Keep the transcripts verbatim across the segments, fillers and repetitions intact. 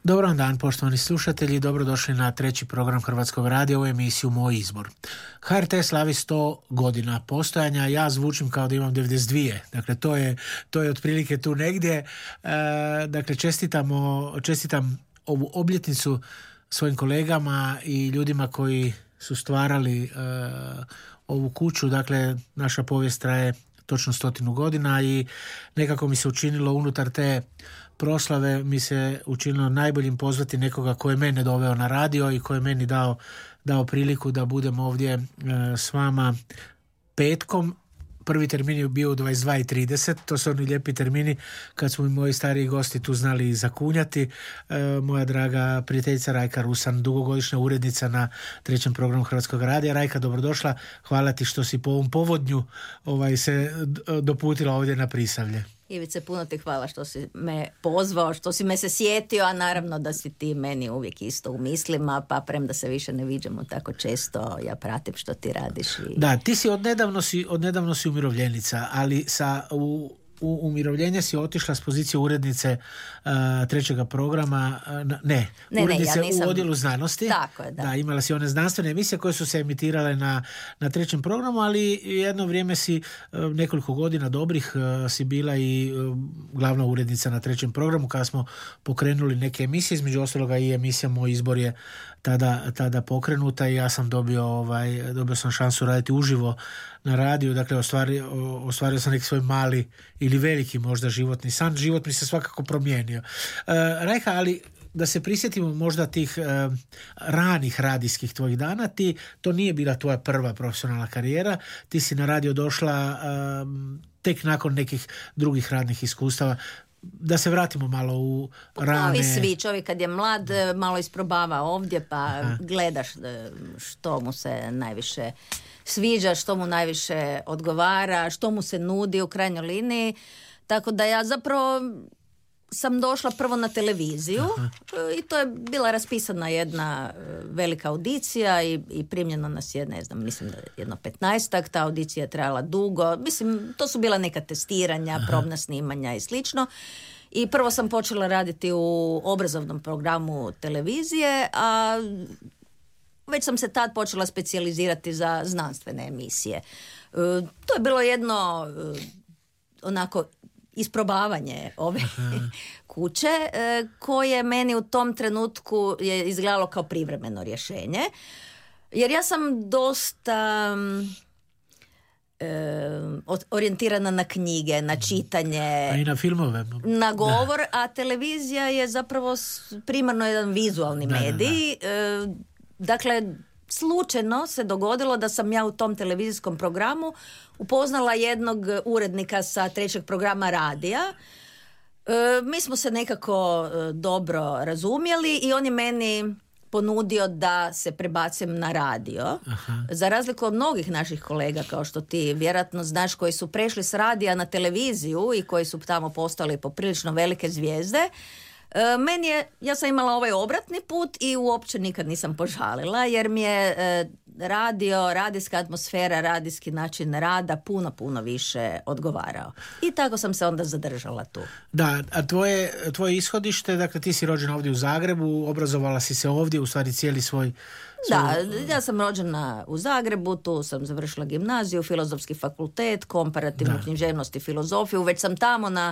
Dobar dan, poštovani slušatelji, dobrodošli na treći program Hrvatskog radija u emisiju Moj izbor. H R T slavi sto godina postojanja, ja zvučim kao da imam devedeset dvije, dakle to je, to je otprilike tu negdje. E, dakle, čestitamo, čestitam ovu obljetnicu svojim kolegama i ljudima koji su stvarali e, ovu kuću. Dakle, naša povijest traje točno stotinu godina i nekako mi se učinilo unutar te proslave mi se učinilo najboljim pozvati nekoga koji je mene doveo na radio i koji je meni dao, dao priliku da budem ovdje e, s vama petkom. Prvi termin je bio u dvadeset dva i trideset, to su oni lijepi termini kad smo i moji stariji gosti tu znali zakunjati. E, moja draga prijateljica Rajka Rusan, dugogodišnja urednica na trećem programu Hrvatskog radija. Rajka, dobrodošla. Hvala ti što si po ovom povodnju ovaj, se doputila ovdje na Prisavlje. Ivice, puno ti hvala što si me pozvao, što si me se sjetio, a naravno da si ti meni uvijek isto u mislima, pa premda se više ne viđamo tako često, ja pratim što ti radiš. I... Da, ti si odnedavno si, odnedavno si umirovljenica, ali sa u u umirovljenje si otišla s pozicije urednice uh, trećega programa, uh, ne, ne, urednice ne, ja nisam... u odjelu znanosti. Tako je, da. Da, imala si one znanstvene emisije koje su se emitirale na, na trećem programu, ali jedno vrijeme si, uh, nekoliko godina dobrih, uh, si bila i uh, glavna urednica na trećem programu kada smo pokrenuli neke emisije, između ostaloga i emisija Moj izbor je tada, tada pokrenuta i ja sam dobio, ovaj, dobio sam šansu raditi uživo na radiju, dakle ostvario, ostvario sam neki svoj mali ili veliki možda životni san. Život mi se svakako promijenio. Uh, Rajka, ali da se prisjetimo možda tih uh, ranih radijskih tvojih dana, ti, to nije bila tvoja prva profesionalna karijera, ti si na radio došla uh, tek nakon nekih drugih radnih iskustava. Da se vratimo malo u rane... Kao i svi, čovjek kad je mlad malo isprobava ovdje pa Aha. gledaš što mu se najviše sviđa, što mu najviše odgovara, što mu se nudi u krajnjoj liniji. Tako da ja zapravo sam došla prvo na televiziju Aha. i to je bila raspisana jedna velika audicija i, i primljeno nas je, ne znam, mislim da jedno petnaestak, ta audicija je trajala dugo, mislim, to su bila neka testiranja, Aha. probna snimanja i slično. I prvo sam počela raditi u obrazovnom programu televizije, a već sam se tad počela specijalizirati za znanstvene emisije. To je bilo jedno onako isprobavanje ove kuće koje meni u tom trenutku je izgledalo kao privremeno rješenje. Jer ja sam dosta e, orijentirana na knjige, na čitanje. A i na filmove. Na govor, da. A televizija je zapravo primarno jedan vizualni da, medij. Da, da. E, dakle, slučajno se dogodilo da sam ja u tom televizijskom programu upoznala jednog urednika sa trećeg programa radija. E, mi smo se nekako e, dobro razumjeli i on je meni ponudio da se prebacim na radio. Aha. Za razliku od mnogih naših kolega, kao što ti vjerojatno znaš, koji su prešli s radija na televiziju i koji su tamo postali poprilično velike zvijezde. E, meni je, ja sam imala ovaj obratni put i uopće nikad nisam požalila, jer mi je e, radio, radijska atmosfera, radijski način rada puno, puno više odgovarao. I tako sam se onda zadržala tu. Da, a tvoje, tvoje ishodište, dakle ti si rođena ovdje u Zagrebu, obrazovala si se ovdje, u stvari cijeli svoj... svoj... Da, ja sam rođena u Zagrebu, tu sam završila gimnaziju, filozofski fakultet, komparativnu književnost i filozofiju, već sam tamo na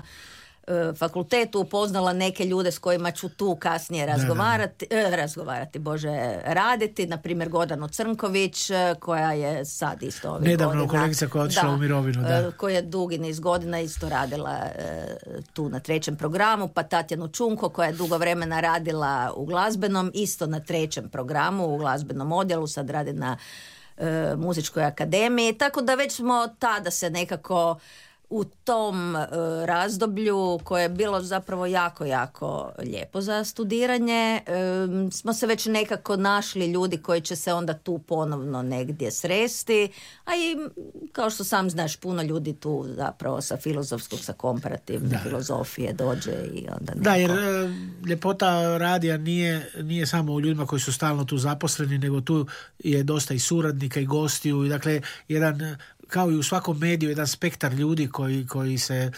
fakultetu upoznala neke ljude s kojima ću tu kasnije razgovarati, da, da, da. Eh, razgovarati, bože, raditi, na primjer Gordanu Crnković, koja je sad isto ovih nedavno godina. Kolegica koja je otišla u mirovinu, da. Koja je dugi niz godina isto radila eh, tu na trećem programu, pa Tatjanu Čunko koja je dugo vremena radila u glazbenom, isto na trećem programu, u glazbenom odjelu, sad radi na eh, muzičkoj akademiji, tako da već smo tada se nekako u tom e, razdoblju koje je bilo zapravo jako, jako lijepo za studiranje, e, smo se već nekako našli ljudi koji će se onda tu ponovno negdje sresti, a i kao što sam znaš, puno ljudi tu zapravo sa filozofskog, sa komparativne da. filozofije dođe i onda neko... Da, jer e, ljepota radija nije, nije samo u ljudima koji su stalno tu zaposleni, nego tu je dosta i suradnika i gostiju i dakle jedan... kao i u svakom mediju, jedan spektar ljudi koji, koji se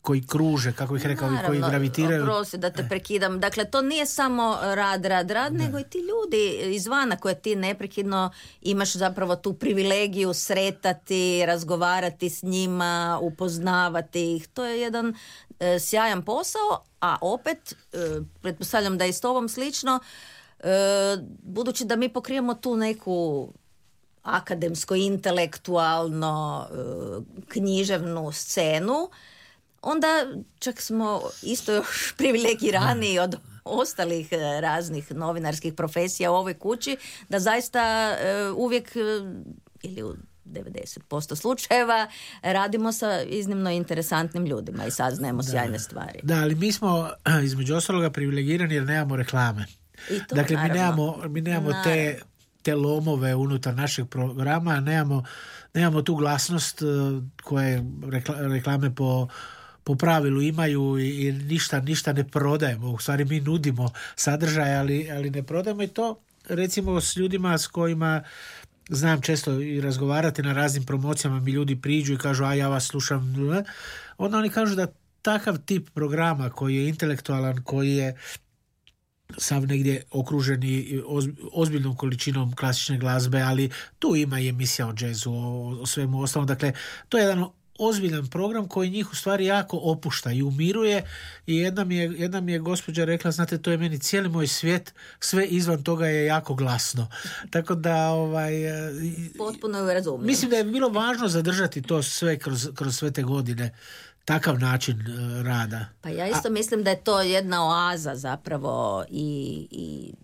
koji kruže, kako bih rekao, naravno, i koji gravitiraju. Oprosti da te prekidam. Dakle, to nije samo rad, rad, rad, ne. nego i ti ljudi izvana koje ti neprekidno imaš zapravo tu privilegiju sretati, razgovarati s njima, upoznavati ih. To je jedan e, sjajan posao, a opet, e, pretpostavljam da je i s tobom slično, e, budući da mi pokrijemo tu neku akademsko, intelektualno, e, književnu scenu, onda čak smo isto još privilegiraniji od ostalih raznih novinarskih profesija u ovoj kući, da zaista uh, uvijek uh, ili u devedeset posto slučajeva radimo sa iznimno interesantnim ljudima i saznajemo sjajne stvari. Da, ali mi smo između ostaloga privilegirani jer nemamo reklame. I to, dakle, naravno. mi nemamo, mi nemamo te, te lomove unutar našeg programa, nemamo, nemamo tu glasnost uh, koje reklame po po pravilu imaju i, i ništa, ništa ne prodajemo. U stvari mi nudimo sadržaj, ali, ali ne prodajemo i to recimo s ljudima s kojima znam često i razgovarati na raznim promocijama, mi ljudi priđu i kažu a ja vas slušam. Onda oni kažu da takav tip programa koji je intelektualan, koji je sav negdje okruženi ozbiljnom količinom klasične glazbe, ali tu ima i emisija o džezu, o, o svemu ostalom. Dakle, to je jedan ozbiljan program koji njih u stvari jako opušta i umiruje i jedna mi je, jedna mi je gospođa rekla, znate, to je meni cijeli moj svijet, sve izvan toga je jako glasno. Tako da ovaj, potpuno je razumijem. Mislim da je bilo važno zadržati to sve kroz, kroz sve te godine, takav način uh, rada. Pa ja isto A, mislim da je to jedna oaza zapravo i, i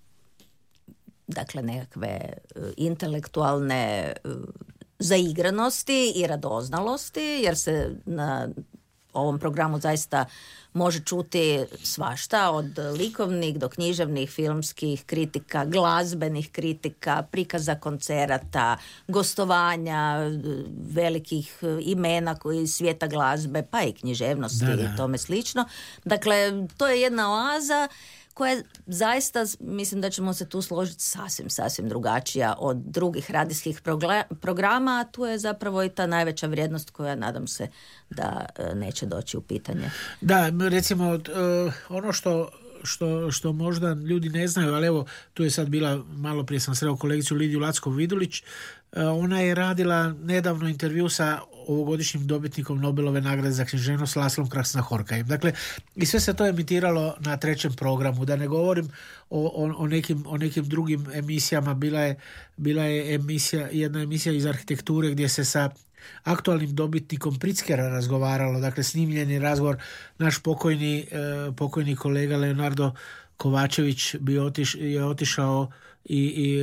dakle nekakve uh, intelektualne uh, zaigranosti i radoznalosti, jer se na ovom programu zaista može čuti svašta, od likovnih do književnih, filmskih kritika, glazbenih kritika, prikaza koncerata, gostovanja velikih imena koji iz svijeta glazbe, pa i književnosti da, da. i tome slično. Dakle, to je jedna oaza koja zaista, mislim da ćemo se tu složiti, sasvim, sasvim drugačija od drugih radijskih programa, a tu je zapravo i ta najveća vrijednost koja nadam se da neće doći u pitanje. Da, recimo ono što Što, što možda ljudi ne znaju, ali evo tu je sad bila, malo prije sam sreo kolegicu Lidiju Lacko-Vidulić, ona je radila nedavno intervju sa ovogodišnjim dobitnikom Nobelove nagrade za književnost Lászlóm Krasznahorkajem. Dakle, i sve se to emitiralo na trećem programu, da ne govorim o, o, o, nekim, o nekim drugim emisijama. Bila je, bila je emisija, jedna emisija iz arhitekture gdje se sa aktualnim dobitnikom Pritzkera razgovaralo, dakle snimljeni razgovor. Naš pokojni, eh, pokojni kolega Leonardo Kovačević bi otiš, je otišao i, i,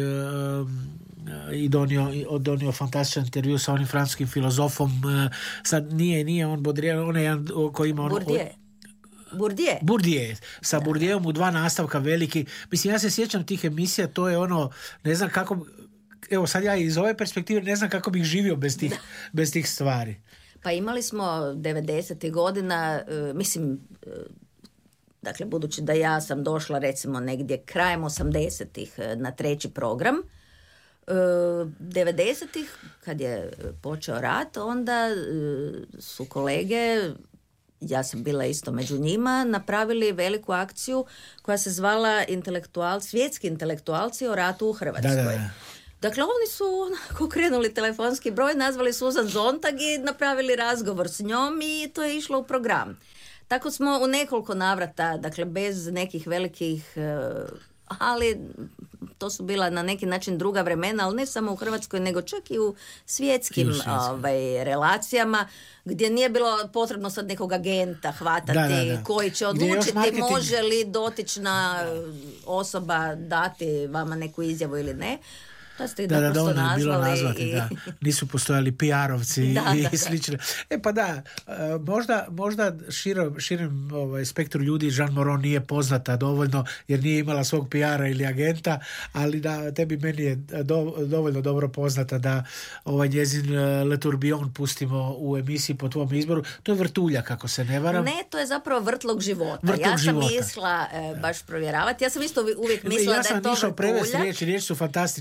eh, i donio, i donio fantastičan intervju sa onim francuskim filozofom. Eh, sad nije, nije on Baudrillard, on je jedan koji ima... Bourdieu. Bourdieu. Bourdieu. Sa Bourdievom u dva nastavka veliki. Mislim, ja se sjećam tih emisija, to je ono, ne znam kako... Evo sad ja iz ove perspektive ne znam kako bih živio bez tih, bez tih stvari. Pa imali smo devedesetih godina, uh, mislim, uh, dakle budući da ja sam došla recimo negdje krajem osamdesetih na treći program, uh, devedesetih kad je počeo rat, onda uh, su kolege, ja sam bila isto među njima, napravili veliku akciju koja se zvala intelektual, svjetski intelektualci o ratu u Hrvatskoj. Da, da, da. Dakle, oni su onako krenuli telefonski broj, nazvali Susan Zontag i napravili razgovor s njom i to je išlo u program. Tako smo u nekoliko navrata, dakle bez nekih velikih, ali to su bila na neki način druga vremena, ali ne samo u Hrvatskoj, nego čak i u svjetskim ovaj, relacijama, gdje nije bilo potrebno sad nekog agenta hvatati da, da, da. koji će odlučiti može li dotična osoba dati vama neku izjavu ili ne. Da, ste da, da, da, ono je bilo nazvati, i... da. Nisu postojali P R-ovci da, i da, slično. E pa da, možda, možda širom, širom ovaj, spektru ljudi Jean Moreau nije poznata dovoljno jer nije imala svog P R-a ili agenta, ali da tebi meni je do, dovoljno dobro poznata da ovaj njezin Le Tourbillon pustimo u emisiji po tvom izboru. To je vrtulja, kako se ne varam. Ne, to je zapravo vrtlog života. Vrtlog ja sam života. mislila e, baš provjeravati. Ja sam isto uvijek mislila ja da je to vrtulja. Ja sam išao prevesti riječi, riječi su fantastične.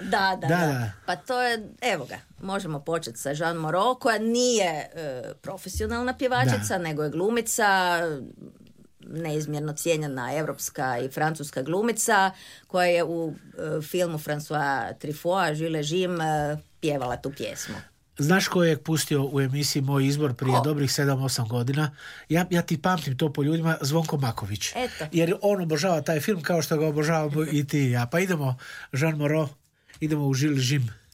Da, da, Da, da, da. Pa to je, evo ga, možemo početi sa Jean Moreau, koja nije e, profesionalna pjevačica, Da. nego je glumica, neizmjerno cijenjena europska i francuska glumica, koja je u e, filmu François Truffaut, Jules Jim, e, pjevala tu pjesmu. Znaš ko je pustio u emisiji Moj izbor prije Ko? dobrih sedam osam godina? Ja, ja ti pamtim to po ljudima, Zvonko Maković. Eto. Jer on obožava taj film kao što ga obožavamo i ti i ja. Pa idemo, Jean Moreau, idemo u Jules Jim.